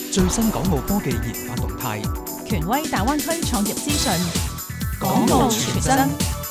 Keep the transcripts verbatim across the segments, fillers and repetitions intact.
最新港澳科技研發動態， 權威大灣區創業資訊， 港澳傳真。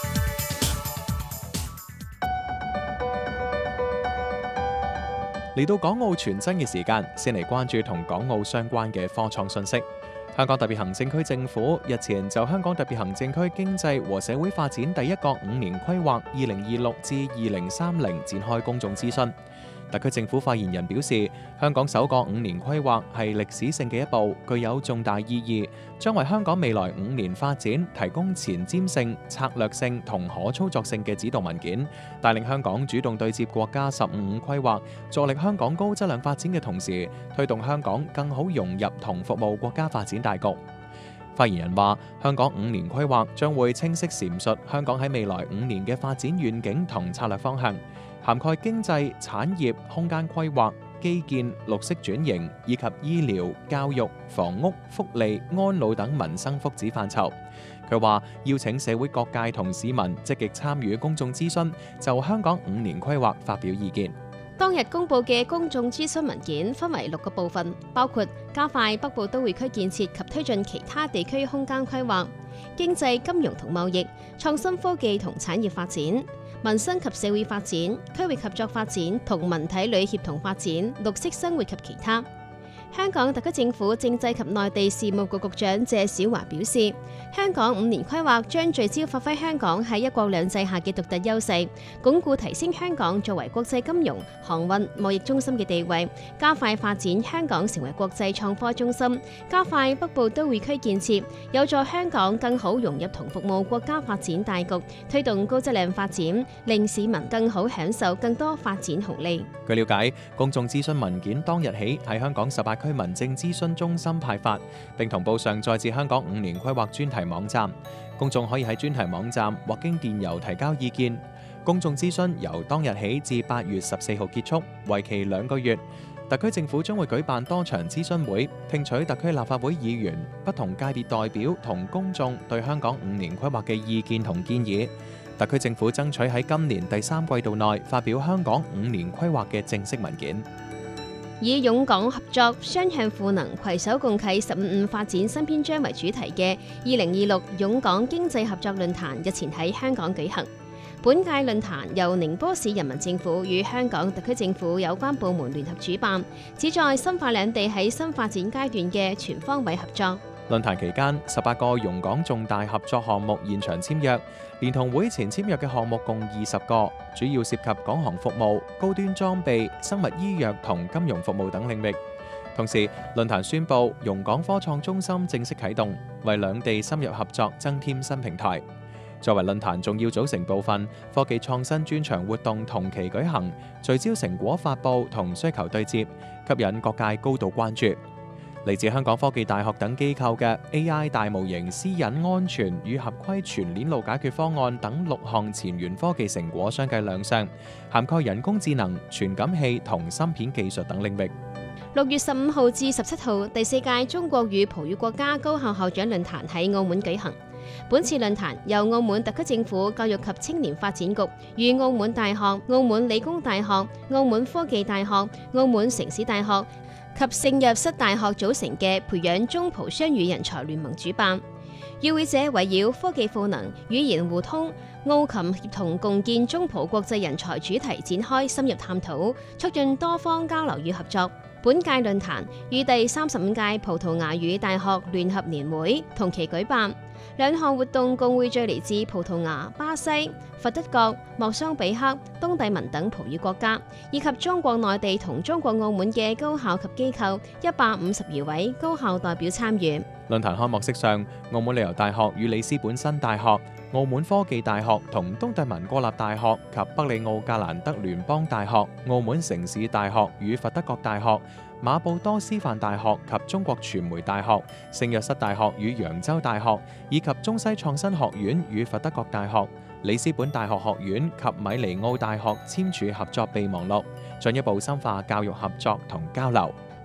嚟到港澳傳真嘅時間，先嚟關注同港澳相關嘅科創信息。香港特別行政區政府日前就香港特別行政區經濟和社會發展第一個五年規劃二零二六至二零三零展開公眾諮詢。特區政府發言人表示，香港首個五年規劃係歷史性嘅一步，具有重大意義，將為香港未來五年發展提供前瞻性、策略性同可操作性嘅指導文件，帶領香港主動對接國家十五五規劃，助力香港高質量發展嘅同時，推動香港更好融入同服務國家發展大局。發言人話，香港五年規劃將會清晰闡述香港喺未來五年嘅發展願景同策略方向，涵蓋經濟、產業、空間規劃、基建、綠色轉型以及醫療、教育、房屋、福利、安老等民生福祉範疇。佢話邀請社會各界同市民積極參與公眾諮詢，就香港五年規劃發表意見。 當日公佈嘅公眾諮詢文件分為六個部分，包括加快北部都會區建設及推進其他地區空間規劃、經濟金融同貿易、創新科技同產業發展、民生及社會發展、區域合作發展同文體旅協同發展、綠色生活及其他。香港特區政府政制及內地事務局局長謝小華表示，香港五年規劃將聚焦發揮香港喺一國兩制下嘅獨特優勢，鞏固提升香港作為國際金融、航運、貿易中心嘅地位，加快發展香港成為國際創科中心，加快北部都會區建設，有助香港更好融入同服務國家發展大局，推動高質量發展，令市民更好享受更多發展紅利。 據了解，公眾諮詢文件當日起喺香港十八區民政諮詢中心派發，並同步上載至香港五年規劃專題網站。公眾可以喺專題網站或經電郵提交意見。公眾諮詢由當日起至八月十四號結束，為期兩個月。特區政府將會舉辦多場諮詢會，聽取特區立法會議員、不同界別代表同公眾對香港五年規劃嘅意見同建議。特區政府爭取喺今年第三季度內發表香港五年規劃嘅正式文件。 以勇港合作、雙向賦能、攜手共啟十五五發展新篇章為主題嘅二零二六勇港經濟合作論壇日前喺香港舉行。本屆論壇由寧波市人民政府與香港特區政府有關部門聯合主辦，旨在深化兩地喺新發展階段嘅全方位合作。 論壇期間，十八個蓉港重大合作項目現場簽約，連同會前簽約嘅項目共二十個，主要涉及港航服務、高端裝備、生物醫藥同金融服務等領域。同時，論壇宣布蓉港科創中心正式啟動，為兩地深入合作增添新平台。作為論壇重要組成部分，科技創新專場活動同期舉行，聚焦成果發布同需求對接，吸引各界高度關注。嚟自香港科技大學等機構嘅 A I 大模型私隱安全與合規全鏈路解決方案等六項前沿科技成果相繼亮相，涵蓋人工智能、傳感器同芯片技術等領域。 六月十五號至十七號，第四屆中國與葡語國家高校校長論壇喺澳門舉行。本次論壇由澳門特區政府教育及青年發展局與澳門大學、澳門理工大學、澳門科技大學、澳門城市大學及聖若瑟大學組成嘅培養中葡雙語人才聯盟主辦。與會者圍繞科技賦能、語言互通、澳琴協同共建中葡國際人才主題展開深入探討，促進多方交流與合作。本屆論壇與第三十五屆葡萄牙語大學聯合年會同期舉辦，兩項活動共匯聚嚟自葡萄牙、巴西、佛得角、莫桑比克、東帝汶等葡語國家，以及中國內地同中國澳門嘅高校及機構一百五十餘位高校代表參與。 論壇開幕式上，澳門理工大學與里斯本新大學、澳門科技大學同東帝汶國立大學及北里奧格蘭德聯邦大學、澳門城市大學與佛得角大學、馬布多師範大學及中國傳媒大學、聖若瑟大學與揚州大學，以及中西創新學院與佛得角大學、里斯本大學學院及米尼奧大學簽署合作備忘錄，進一步深化教育合作同交流。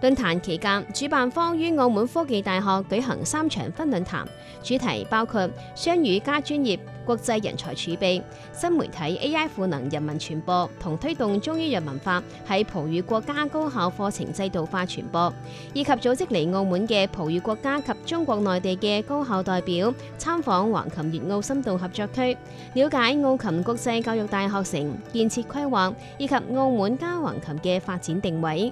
論壇期間，主辦方於澳門科技大學舉行三場分論壇，主題包括雙語加專業、國際人才儲備、新媒體 A I 賦能人文傳播同推動中醫藥文化喺葡語國家高校課程制度化傳播，以及組織嚟澳門嘅葡語國家及中國內地嘅高校代表參訪橫琴粵澳深度合作區，了解澳琴國際教育大學城建設規劃以及澳門加橫琴嘅發展定位。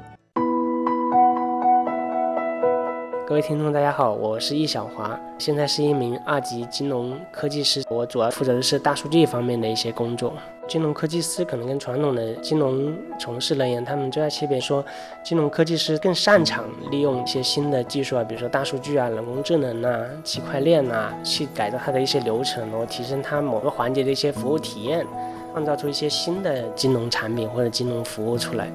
各位聽眾大家好，我是易小華，現在是一名二級金融科技師，我主要負責的是大數據方面的一些工作。金融科技師可能跟傳統的金融從事人員，他們最大區別說，金融科技師更擅長利用一些新的技術啊，比如說大數據啊、人工智能啊、區塊鏈啊，去改造它的一些流程，然後提升它某個環節的一些服務體驗，創造出一些新的金融產品或者金融服務出來。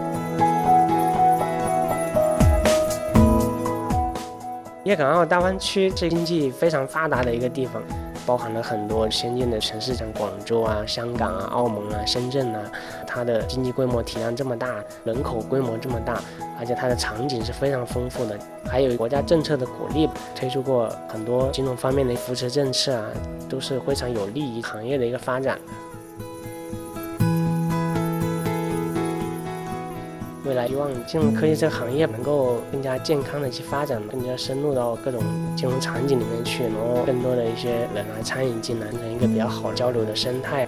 粵港澳大灣區是經濟非常發達的一個地方，包含了很多先進的城市，像廣州啊、香港啊、澳門啊、深圳啊，它的經濟規模體量這麼大，人口規模這麼大，而且它的場景是非常豐富的，還有國家政策的鼓勵，推出過很多金融方面的扶持政策啊，都是非常有利於行業的一個發展。未來希望金融科技這個行業能夠更加健康的去發展，更加深入到各種金融場景裡面去，然後更多的一些人來參與進來，成一個比較好交流的生態。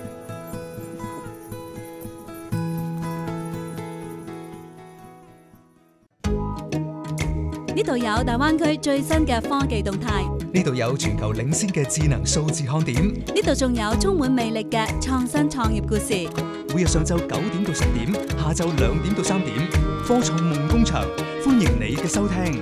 呢度有大灣區最新嘅科技動態， 呢度有全球領先嘅智能數字看點， 呢度仲有充滿魅力嘅創新創業故事。 每日上晝九點到十點，下晝兩點到三點，科創夢工場，歡迎你嘅收聽。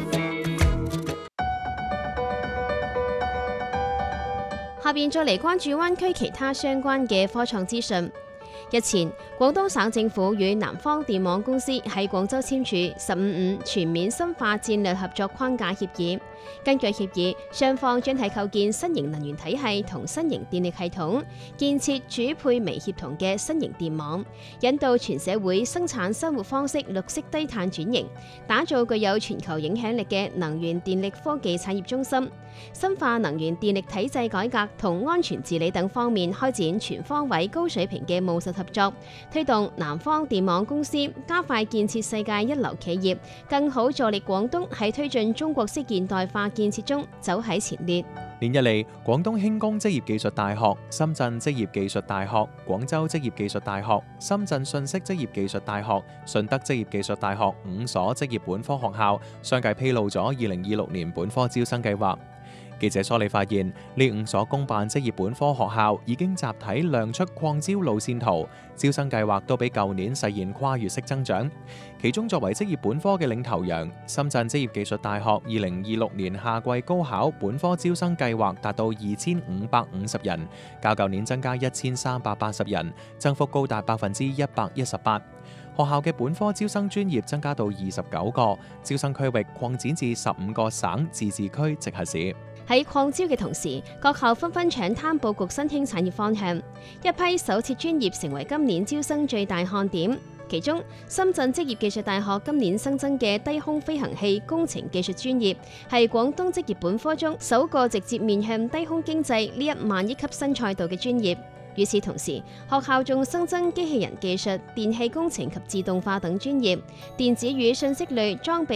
下邊再嚟關注灣區其他相關嘅科創資訊。日前，廣東省政府與南方電網公司喺廣州簽署十五五全面深化戰略合作框架協議。根據協議，雙方將係構建新型能源體系同新型電力系統，建設主配微協同嘅新型電網，引導全社會生產生活方式綠色低碳轉型，打造具有全球影響力嘅能源電力科技產業中心。深化能源電力體制改革同安全治理等方面開展全方位高水平嘅務實合作，推動南方電網公司加快建設世界一流企業，更好助力廣東喺推進中國式現代化建設中走喺前列。 連日嚟，廣東輕工職業技術大學、深圳職業技術大學、廣州職業技術大學、深圳信息職業技術大學、順德職業技術大學五所職業本科學校相繼披露咗二零二六年本科招生計劃。記者梳理發現，呢五所公辦職業本科學校已經集體亮出擴招路線圖，招生計劃都比舊年實現跨越式增長。其中作為職業本科嘅領頭羊，深圳職業技術大學二零二六年夏季高考本科招生計劃達到二千五百五十人，較舊年增加一千三百八十人，增幅高達百分之一百一十八。學校嘅本科招生專業增加到二十九個，招生區域擴展至十五個省、自治區、直轄市。 喺擴招嘅同時，各校紛紛搶灘佈局新興產業方向，一批首設專業成為今年招生最大看點。其中，深圳職業技術大學今年新增嘅低空飛行器工程技術專業，係廣東職業本科中首個直接面向低空經濟呢一萬億級新賽道嘅專業。與此同時，學校仲新增機器人技術、電氣工程及自動化等專業，電子與信息類裝備